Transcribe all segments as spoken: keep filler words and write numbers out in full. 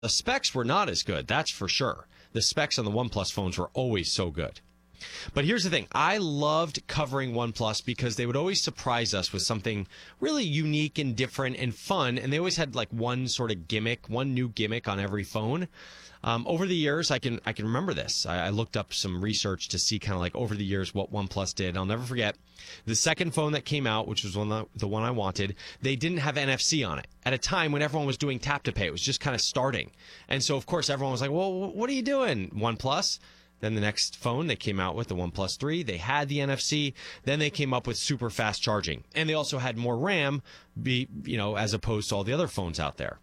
The specs were not as good, that's for sure. The specs on the OnePlus phones were always so good. But here's the thing. I loved covering OnePlus because they would always surprise us with something really unique and different and fun. And they always had like one sort of gimmick, one new gimmick on every phone. Um, over the years, I can I can remember this. I, I looked up some research to see kind of like over the years what OnePlus did. I'll never forget the second phone that came out, which was one the, the one I wanted. They didn't have N F C on it at a time when everyone was doing tap to pay. It was just kind of starting, and so of course everyone was like, "Well, what are you doing, OnePlus?" Then the next phone they came out with, the OnePlus three, they had the N F C. Then they came up with super fast charging, and they also had more RAM, be you know, as opposed to all the other phones out there.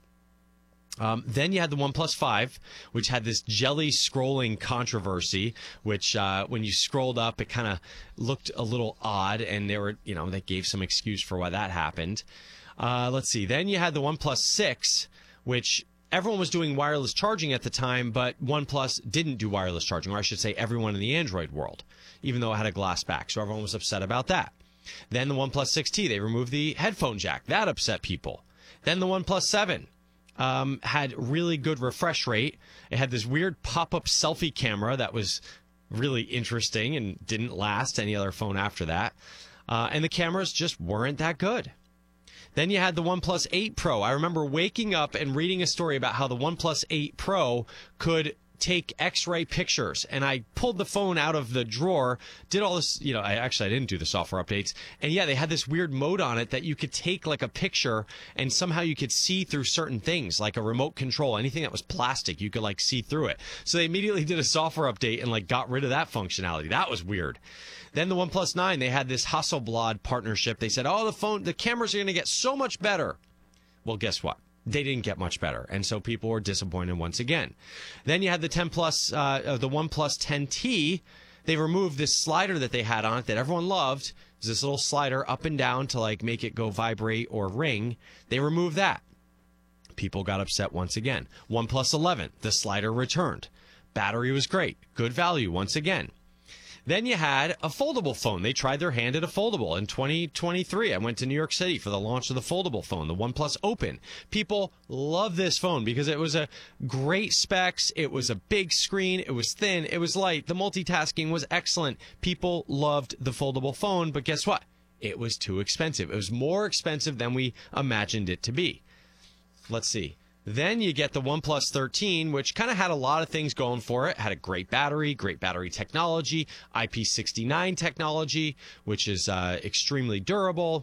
Um, then you had the OnePlus five, which had this jelly scrolling controversy, which uh, when you scrolled up, it kind of looked a little odd, and they were, you know, they gave some excuse for why that happened. Uh, let's see. Then you had the OnePlus six, which everyone was doing wireless charging at the time, but OnePlus didn't do wireless charging, or I should say everyone in the Android world, even though it had a glass back. So everyone was upset about that. Then the OnePlus six T, they removed the headphone jack. That upset people. Then the OnePlus seven. Um, had really good refresh rate. It had this weird pop-up selfie camera that was really interesting and didn't last any other phone after that. Uh, and the cameras just weren't that good. Then you had the OnePlus eight Pro. I remember waking up and reading a story about how the OnePlus eight Pro could take X-ray pictures, and I pulled the phone out of the drawer, did all this, you know, I actually I didn't do the software updates, and yeah, they had this weird mode on it that you could take like a picture and somehow you could see through certain things, like a remote control, anything that was plastic, you could like see through it. So they immediately did a software update and like got rid of that functionality. That was weird. Then the OnePlus nine, they had this Hasselblad partnership. They said, oh, the phone, the cameras are going to get so much better. Well, guess what? They didn't get much better, and so people were disappointed once again. Then you had the ten plus, uh, the OnePlus ten T. They removed this slider that they had on it that everyone loved. It was this little slider up and down to like make it go vibrate or ring. They removed that. People got upset once again. OnePlus eleven, the slider returned. Battery was great, good value once again. Then you had a foldable phone. They tried their hand at a foldable in twenty twenty-three. I went to New York City for the launch of the foldable phone, the OnePlus Open. People love this phone because it was a great specs. It was a big screen. It was thin. It was light. The multitasking was excellent. People loved the foldable phone, but guess what? It was too expensive. It was more expensive than we imagined it to be. Let's see. Then you get the OnePlus thirteen, which kind of had a lot of things going for it. Had a great battery, great battery technology, I P sixty-nine technology, which is uh, extremely durable.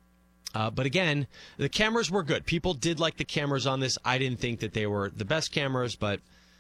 Uh, but again, the cameras were good. People did like the cameras on this. I didn't think that they were the best cameras, but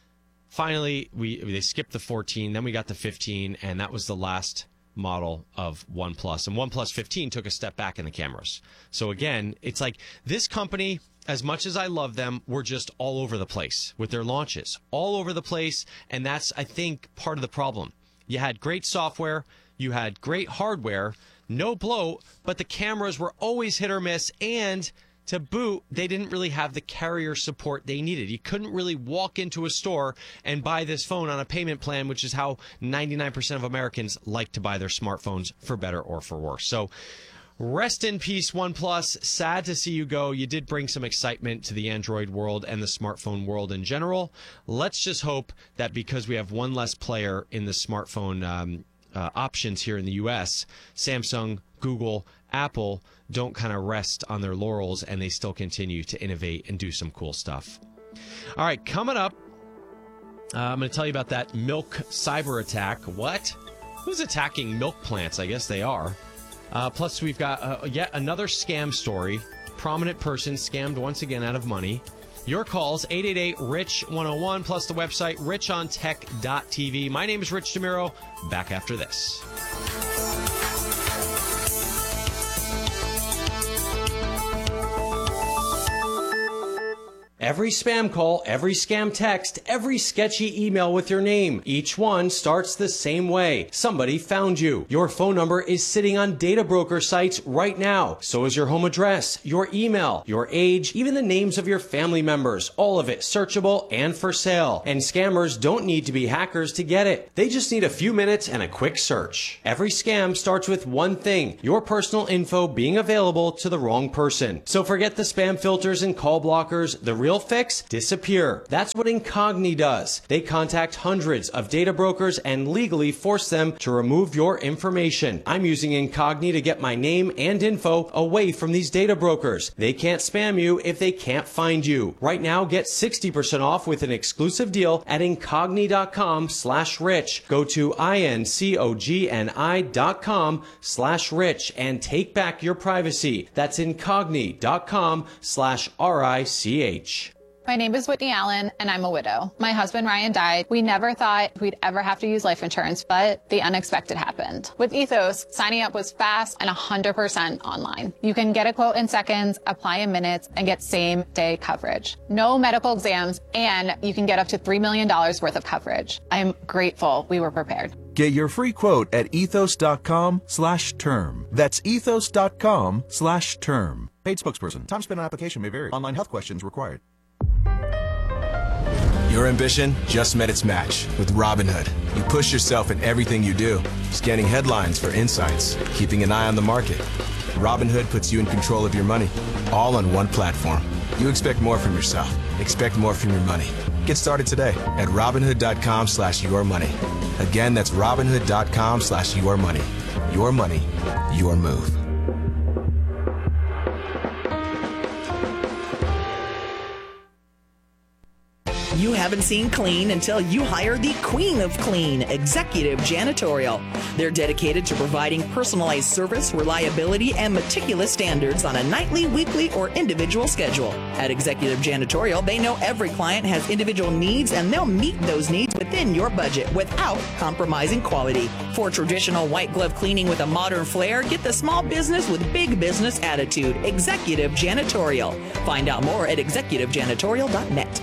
finally we they skipped the fourteen. Then we got the fifteen, and that was the last model of OnePlus. And OnePlus fifteen took a step back in the cameras. So again, it's like this company, as much as I love them, we're just all over the place with their launches. All over the place, and that's, I think, part of the problem. You had great software, you had great hardware, no bloat, but the cameras were always hit or miss, and to boot, they didn't really have the carrier support they needed. You couldn't really walk into a store and buy this phone on a payment plan, which is how ninety-nine percent of Americans like to buy their smartphones, for better or for worse. So rest in peace, OnePlus. Sad to see you go. You did bring some excitement to the Android world and the smartphone world in general. Let's just hope that because we have one less player in the smartphone um, uh, options here in the U S, Samsung, Google, Apple don't kind of rest on their laurels, and they still continue to innovate and do some cool stuff. All right, coming up, uh, I'm going to tell you about that milk cyber attack. What? Who's attacking milk plants? I guess they are. Uh, plus, we've got uh, yet another scam story. Prominent person scammed once again out of money. Your calls, eight eight eight, R I C H one oh one, plus the website, rich on tech dot t v. My name is Rich DeMiro. Back after this. Every spam call, every scam text, every sketchy email with your name, each one starts the same way. Somebody found you. Your phone number is sitting on data broker sites right now. So is your home address, your email, your age, even the names of your family members. All of it searchable and for sale. And scammers don't need to be hackers to get it. They just need a few minutes and a quick search. Every scam starts with one thing: your personal info being available to the wrong person. So forget the spam filters and call blockers. The real real fix disappear. That's what Incogni does. They contact hundreds of data brokers and legally force them to remove your information. I'm using Incogni to get my name and info away from these data brokers. They can't spam you if they can't find you. Right now, get sixty percent off with an exclusive deal at Incogni.com slash rich. Go to I-N-C-O-G-N-I dot com slash rich and take back your privacy. That's Incogni.com slash R-I-C-H. My name is Whitney Allen, and I'm a widow. My husband, Ryan, died. We never thought we'd ever have to use life insurance, but the unexpected happened. With Ethos, signing up was fast and one hundred percent online. You can get a quote in seconds, apply in minutes, and get same-day coverage. No medical exams, and you can get up to three million dollars worth of coverage. I'm grateful we were prepared. Get your free quote at ethos.com slash term. That's ethos.com slash term. Paid spokesperson. Time spent on application may vary. Online health questions required. Your ambition just met its match with Robinhood. You push yourself in everything you do, scanning headlines for insights, keeping an eye on the market. Robinhood puts you in control of your money, all on one platform. You expect more from yourself. Expect more from your money. Get started today at Robinhood.com slash your money. Again, that's Robinhood.com slash your money. Your money, your move. You haven't seen clean until you hire the queen of clean, Executive Janitorial. They're dedicated to providing personalized service, reliability, and meticulous standards on a nightly, weekly, or individual schedule. At Executive Janitorial, they know every client has individual needs, and they'll meet those needs within your budget without compromising quality. For traditional white glove cleaning with a modern flair, get the small business with big business attitude. Executive Janitorial. Find out more at executive janitorial dot net.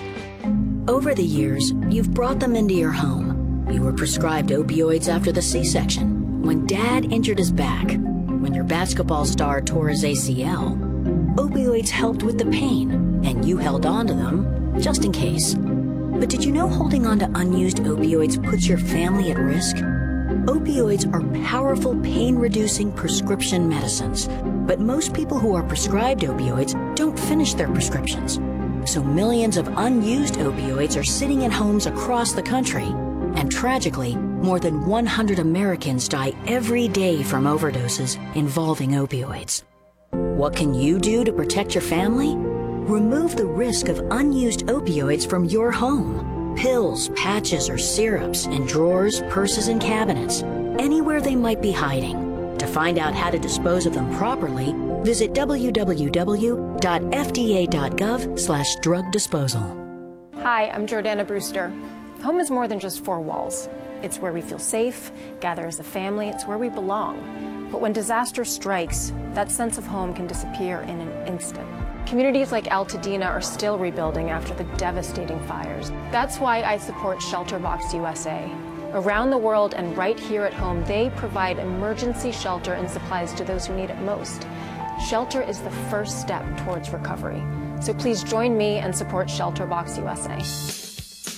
Over the years, you've brought them into your home. You were prescribed opioids after the C-section, when Dad injured his back, when your basketball star tore his A C L. Opioids helped with the pain, and you held on to them just in case. But did you know holding on to unused opioids puts your family at risk? Opioids are powerful pain-reducing prescription medicines, but most people who are prescribed opioids don't finish their prescriptions. So millions of unused opioids are sitting in homes across the country. And tragically, more than one hundred Americans die every day from overdoses involving opioids. What can you do to protect your family? Remove the risk of unused opioids from your home. Pills, patches, or syrups in drawers, purses, and cabinets, anywhere they might be hiding. To find out how to dispose of them properly, visit w w w dot f d a dot gov slash drug disposal. Hi, I'm Jordana Brewster. Home is more than just four walls. It's where we feel safe, gather as a family, it's where we belong. But when disaster strikes, that sense of home can disappear in an instant. Communities like Altadena are still rebuilding after the devastating fires. That's why I support ShelterBox U S A. Around the world and right here at home, they provide emergency shelter and supplies to those who need it most. Shelter is the first step towards recovery. So please join me and support ShelterBox U S A.